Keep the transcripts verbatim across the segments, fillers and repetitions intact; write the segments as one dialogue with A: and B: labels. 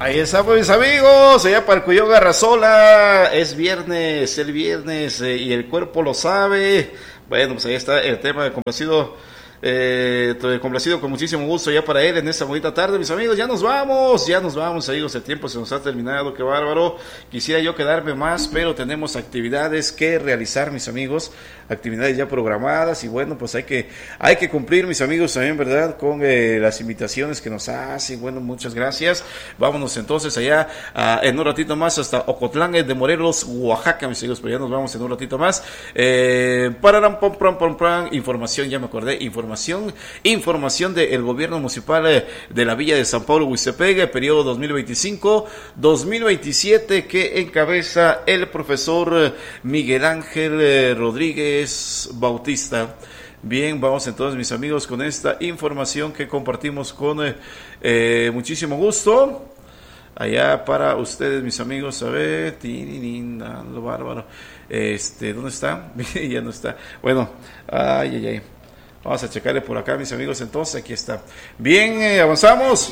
A: Ahí estamos, mis amigos, allá para el Cuyón Garrazola. Es viernes, el viernes, eh, y el cuerpo lo sabe. Bueno, pues ahí está el tema de complacido. Eh, complacido con muchísimo gusto ya para él en esta bonita tarde, mis amigos. Ya nos vamos, ya nos vamos, amigos. El tiempo se nos ha terminado, qué bárbaro. Quisiera yo quedarme más, pero tenemos actividades que realizar, mis amigos. Actividades ya programadas y bueno, pues hay que hay que cumplir, mis amigos, también, ¿verdad? Con eh, las invitaciones que nos hacen. Bueno, muchas gracias. Vámonos entonces allá a, en un ratito más hasta Ocotlán de Morelos, Oaxaca, mis amigos. Pero ya nos vamos en un ratito más. Eh, pararam, pom, pom, pom, pom, información, ya me acordé, información. Información del gobierno municipal eh, de la Villa de San Pablo, Huistepec, periodo dos mil veinticinco dos mil veintisiete, que encabeza el profesor eh, Miguel Ángel eh, Rodríguez Bautista. Bien, vamos entonces, mis amigos, con esta información que compartimos con eh, eh, muchísimo gusto. Allá para ustedes, mis amigos, a ver, lo bárbaro. Este, ¿dónde está? Ya no está. Bueno, ay, ay, ay. Vamos a checarle por acá, mis amigos, entonces, aquí está. Bien, eh, avanzamos.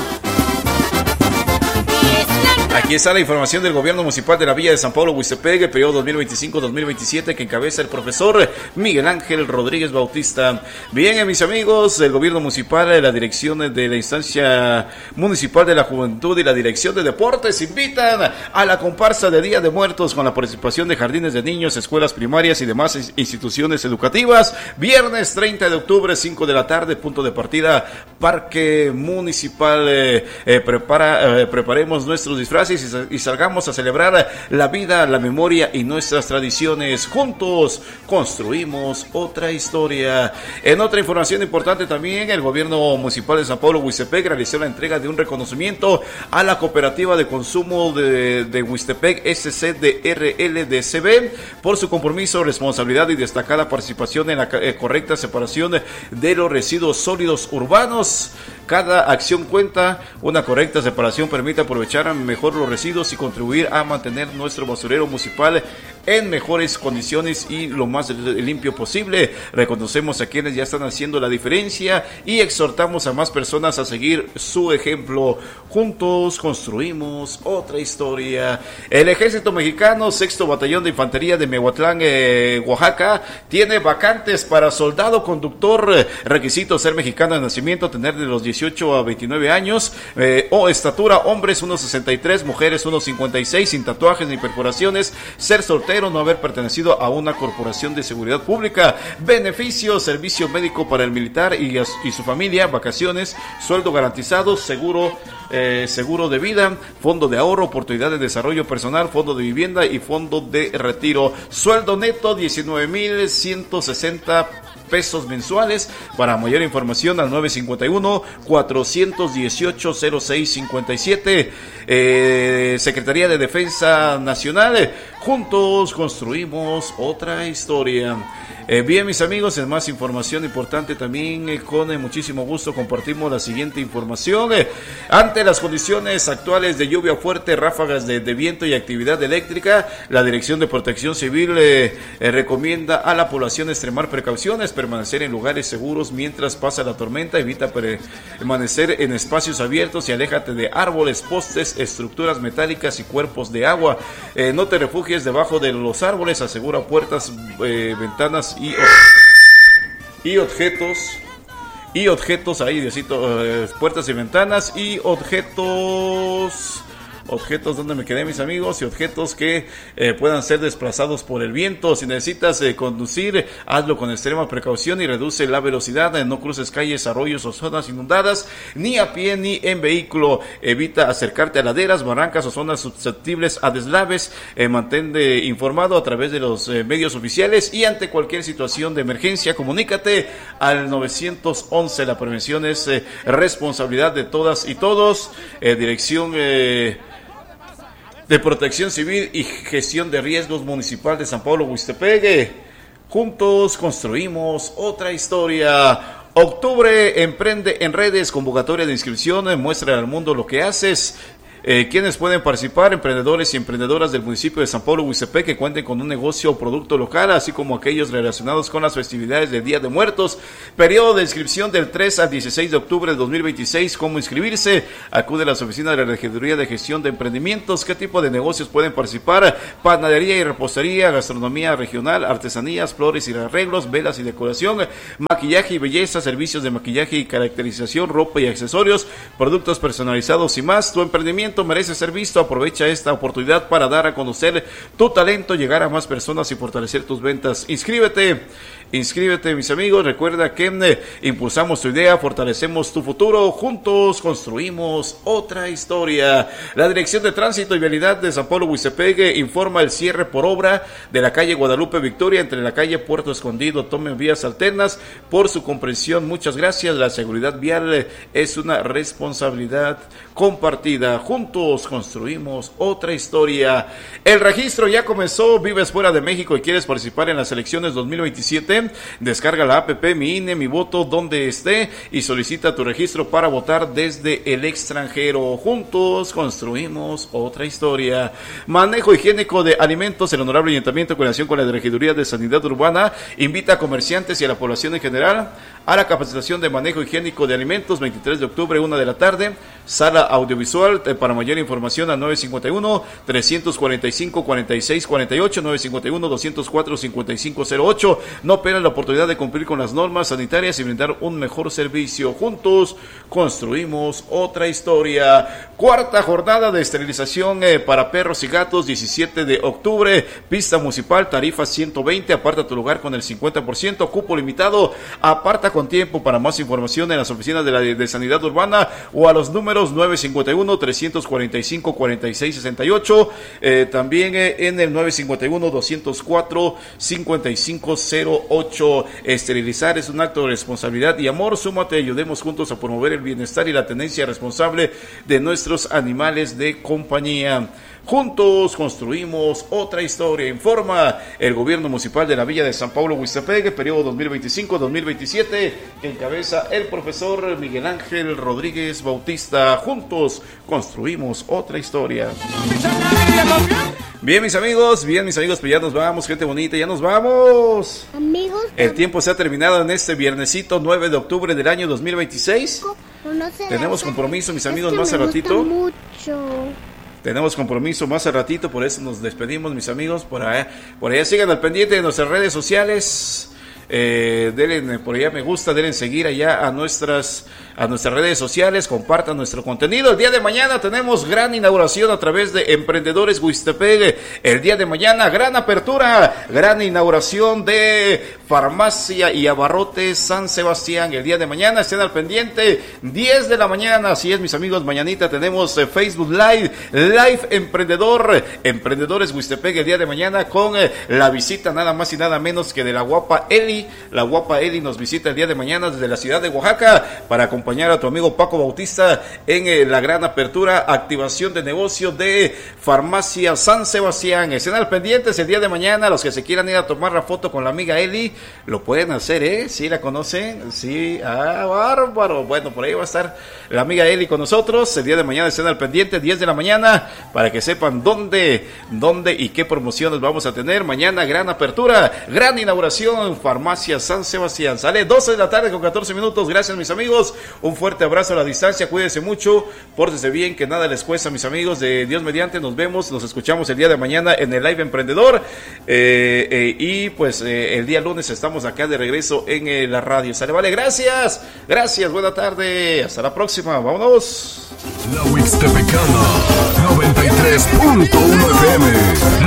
A: Aquí está la información del gobierno municipal de la Villa de San Pablo, Huistepec, el periodo dos mil veinticinco dos mil veintisiete, que encabeza el profesor Miguel Ángel Rodríguez Bautista. Bien, mis amigos, el gobierno municipal, la dirección de la instancia municipal de la juventud y la dirección de deportes invitan a la comparsa de Día de Muertos con la participación de jardines de niños, escuelas primarias y demás instituciones educativas. Viernes treinta de octubre, cinco de la tarde, punto de partida, Parque Municipal. Eh, eh, prepara, eh, preparemos nuestros disfraces y salgamos a celebrar la vida, la memoria y nuestras tradiciones. Juntos construimos otra historia. En otra información importante también, el gobierno municipal de San Pablo, Huistepec, realizó la entrega de un reconocimiento a la cooperativa de consumo de, de Huistepec, S C D R L D C B, por su compromiso, responsabilidad y destacada participación en la eh, correcta separación de, de los residuos sólidos urbanos. Cada acción cuenta. Una correcta separación permite aprovechar mejor los residuos y contribuir a mantener nuestro basurero municipal en mejores condiciones y lo más limpio posible. Reconocemos a quienes ya están haciendo la diferencia y exhortamos a más personas a seguir su ejemplo. Juntos construimos otra historia. El Ejército Mexicano, sexto Batallón de Infantería de Mehuatlán, eh, Oaxaca, tiene vacantes para soldado conductor. Requisito: ser mexicano de nacimiento, tener de los dieciocho a veintinueve años, eh, o estatura, hombres uno sesenta y tres, mujeres uno cincuenta y seis, sin tatuajes ni perforaciones, ser soltero, no haber pertenecido a una corporación de seguridad pública. Beneficios: servicio médico para el militar y, y su familia, vacaciones, sueldo garantizado, seguro eh, seguro de vida, fondo de ahorro, oportunidad de desarrollo personal, fondo de vivienda y fondo de retiro. Sueldo neto diecinueve mil ciento sesenta pesos mensuales. Para mayor información al nueve cinco uno, cuatro uno ocho, cero seis cinco siete. eh, Secretaría de Defensa Nacional. Juntos construimos otra historia. Eh, bien, mis amigos, en más información importante también, eh, con eh, muchísimo gusto compartimos la siguiente información. Eh, ante las condiciones actuales de lluvia fuerte, ráfagas de, de viento y actividad eléctrica, la Dirección de Protección Civil eh, eh, recomienda a la población extremar precauciones, permanecer en lugares seguros mientras pasa la tormenta, evita permanecer en espacios abiertos y aléjate de árboles, postes, estructuras metálicas y cuerpos de agua. Eh, no te refugies debajo de los árboles, asegura puertas, eh, ventanas y, y objetos y objetos ahí, Diosito, eh, puertas y ventanas y objetos objetos donde me quedé, mis amigos, y objetos que eh, puedan ser desplazados por el viento. Si necesitas eh, conducir, hazlo con extrema precaución y reduce la velocidad. Eh, no cruces calles, arroyos o zonas inundadas, ni a pie ni en vehículo. Evita acercarte a laderas, barrancas o zonas susceptibles a deslaves. Eh, mantente informado a través de los eh, medios oficiales y ante cualquier situación de emergencia, comunícate al nueve once. La prevención es eh, responsabilidad de todas y todos. Eh, dirección eh, de Protección Civil y Gestión de Riesgos Municipal de San Pablo, Huistepec. Juntos construimos otra historia. Octubre, emprende en redes, convocatoria de inscripción, muestra al mundo lo que haces. Eh, ¿Quiénes pueden participar? Emprendedores y emprendedoras del municipio de San Pablo Huizepec que cuenten con un negocio o producto local, así como aquellos relacionados con las festividades del Día de Muertos. Periodo de inscripción del tres al dieciséis de octubre de dos mil veintiséis. ¿Cómo inscribirse? Acude a las oficinas de la Regiduría de Gestión de Emprendimientos. ¿Qué tipo de negocios pueden participar? Panadería y repostería, gastronomía regional, artesanías, flores y arreglos, velas y decoración, maquillaje y belleza, servicios de maquillaje y caracterización, ropa y accesorios, productos personalizados y más. Tu emprendimiento merece ser visto. Aprovecha esta oportunidad para dar a conocer tu talento, llegar a más personas y fortalecer tus ventas. Inscríbete. Inscríbete, mis amigos. Recuerda que eh, impulsamos tu idea, fortalecemos tu futuro. Juntos construimos otra historia. La Dirección de Tránsito y Vialidad de San Pablo Huizepec informa el cierre por obra de la calle Guadalupe Victoria entre la calle Puerto Escondido. Tomen vías alternas. Por su comprensión, muchas gracias. La seguridad vial es una responsabilidad compartida. Juntos construimos otra historia. El registro ya comenzó. Vives fuera de México y quieres participar en las elecciones dos mil veintisiete. Descarga la app Mi I N E, Mi Voto, donde esté, y solicita tu registro para votar desde el extranjero. Juntos construimos otra historia. Manejo higiénico de alimentos. El Honorable Ayuntamiento, en coordinación con la Regiduría de Sanidad Urbana, invita a comerciantes y a la población en general a la capacitación de manejo higiénico de alimentos, veintitrés de octubre, una de la tarde, sala audiovisual. Eh, para mayor información a nueve cinco uno, tres cuatro cinco, cuatro seis cuatro ocho, nueve cinco uno, dos cero cuatro, cinco cinco cero ocho. No pierdan la oportunidad de cumplir con las normas sanitarias y brindar un mejor servicio. Juntos construimos otra historia. Cuarta jornada de esterilización eh, para perros y gatos, diecisiete de octubre, pista municipal, tarifa ciento veinte, aparta tu lugar con el cincuenta por ciento, cupo limitado, aparta con tiempo. Para más información en las oficinas de la de Sanidad Urbana o a los números nueve cinco uno, tres cuatro cinco, cuatro seis seis ocho, eh, también eh, en el nueve cinco uno, dos cero cuatro, cinco cinco cero ocho. Esterilizar es un acto de responsabilidad y amor. Súmate, ayudemos juntos a promover el bienestar y la tenencia responsable de nuestros animales de compañía. Juntos construimos otra historia. Informa el gobierno municipal de la Villa de San Pablo Huizepec, periodo dos mil veinticinco a dos mil veintisiete, que encabeza el profesor Miguel Ángel Rodríguez Bautista. Juntos construimos otra historia. Bien, mis amigos, bien, mis amigos, pues ya nos vamos, gente bonita, ya nos vamos.
B: Amigos,
A: el tiempo se ha terminado en este viernesito nueve de octubre del año dos mil veintiséis.
B: No sé,
A: tenemos compromiso, mis amigos,
B: es que
A: más al ratito.
B: Mucho.
A: Tenemos compromiso más al ratito, por eso nos despedimos, mis amigos. Por allá, por allá sigan al pendiente de nuestras redes sociales. Eh, denle por allá me gusta, denle seguir allá a nuestras a nuestras redes sociales, compartan nuestro contenido. El día de mañana tenemos gran inauguración a través de Emprendedores Huizepec. El día de mañana, gran apertura, gran inauguración de Farmacia y Abarrotes San Sebastián. El día de mañana, estén al pendiente, diez de la mañana, así es, mis amigos, mañanita tenemos eh, Facebook Live, Live Emprendedor, Emprendedores Huizepec el día de mañana con eh, la visita nada más y nada menos que de la guapa Eli. La guapa Eli nos visita el día de mañana desde la ciudad de Oaxaca para acompañar a tu amigo Paco Bautista en eh, la gran apertura, activación de negocio de Farmacia San Sebastián. Estén al pendientes el día de mañana, los que se quieran ir a tomar la foto con la amiga Eli, lo pueden hacer, ¿eh? ¿Sí la conocen? Sí, ah, bárbaro. Bueno, por ahí va a estar la amiga Eli con nosotros el día de mañana. Estén al pendiente, diez de la mañana, para que sepan dónde, dónde y qué promociones vamos a tener. Mañana, gran apertura, gran inauguración, Farmacia San Sebastián. Sale doce de la tarde con catorce minutos. Gracias, mis amigos. Un fuerte abrazo a la distancia, cuídense mucho, pórtense bien, que nada les cuesta, mis amigos. De Dios mediante, nos vemos, nos escuchamos el día de mañana en el Live Emprendedor. Eh, eh, y pues eh, el día lunes estamos acá de regreso en eh, la radio. Sale, vale, gracias, gracias, buena tarde, hasta la próxima, vámonos.
C: La Huixtepecana, noventa y tres punto uno F M.